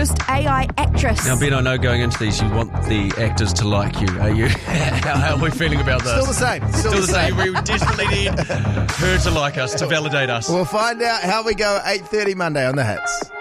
first AI actress. Now, Ben, I know going into these, you want the actors to like you. Are you? How are we feeling about this? Still the same. Still the same. We desperately need her to like us, to validate us. We'll find out how we go 8:30 Monday on The Hits.